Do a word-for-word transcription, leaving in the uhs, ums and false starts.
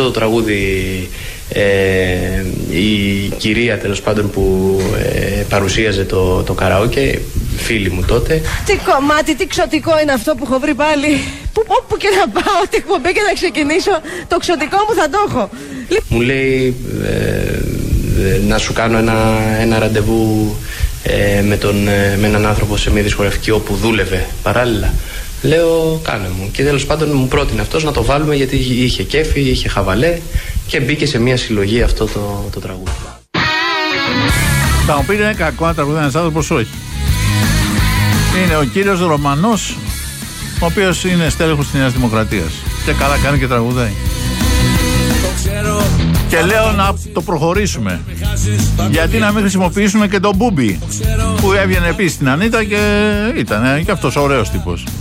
αυτό το τραγούδι ε, η κυρία τέλος πάντων που ε, παρουσίαζε το, το καραόκε, φίλη μου τότε. Τι κομμάτι, τι ξωτικό είναι αυτό που έχω βρει πάλι. Που, όπου και να πάω, τι εκπομπή και να ξεκινήσω, το ξωτικό μου θα το έχω. Μου λέει ε, να σου κάνω ένα, ένα ραντεβού ε, με, τον, ε, με έναν άνθρωπο σε μια δισκογραφική όπου δούλευε παράλληλα. Λέω κάνε μου, και τέλος πάντων μου πρότεινε αυτός να το βάλουμε γιατί είχε κέφι, είχε χαβαλέ και μπήκε σε μια συλλογή αυτό το, το τραγούδι. Θα μου πήρε κακό να τραγουδάει ένας άνθρωπος, όχι. Είναι ο κύριος Ρωμανός, ο οποίος είναι στέλεχος της Νέας Δημοκρατίας και καλά κάνει και τραγουδάει. Και λέω να το προχωρήσουμε. Γιατί να μην χρησιμοποιήσουμε και τον Μπούμπι που έβγαινε επίσης στην Ανίτα και ήταν και αυτός ωραίος τύπος.